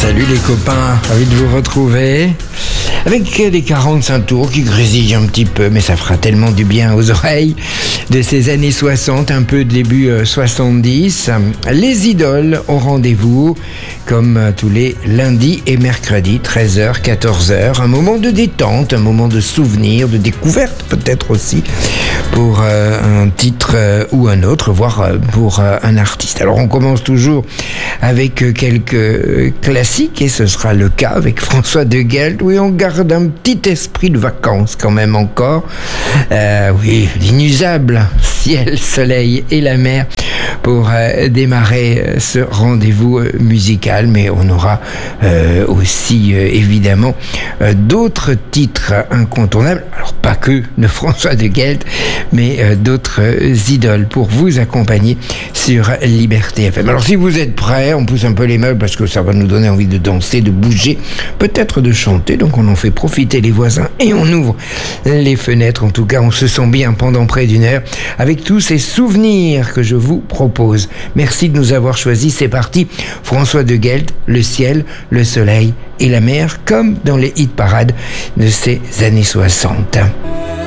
Salut les copains, ravi de vous retrouver. Avec les 45 tours qui grésillent un petit peu, mais ça fera tellement du bien aux oreilles de ces années 60, un peu début 70. Les idoles au rendez-vous, comme tous les lundis et mercredis, 13h, 14h. Un moment de détente, un moment de souvenir, de découverte peut-être aussi, pour un titre ou un autre, voire pour un artiste. Alors on commence toujours avec quelques classiques, et ce sera le cas avec François de Guelt. Oui, on garde un petit esprit de vacances quand même encore. Oui, l'inusable ciel, soleil et la mer pour démarrer ce rendez-vous musical, mais on aura aussi évidemment d'autres titres incontournables, alors pas que de François de Guelt, mais d'autres idoles pour vous accompagner sur Liberté FM. Alors si vous êtes prêts, on pousse un peu les meubles parce que ça va nous donner envie de danser, de bouger, peut-être de chanter, donc on en fait profiter les voisins et on ouvre les fenêtres. En tout cas, on se sent bien pendant près d'une heure avec tous ces souvenirs que je vous propose. Merci de nous avoir choisis. C'est parti. François de Guelt, le ciel, le soleil et la mer, comme dans les hit parades de ces années 60.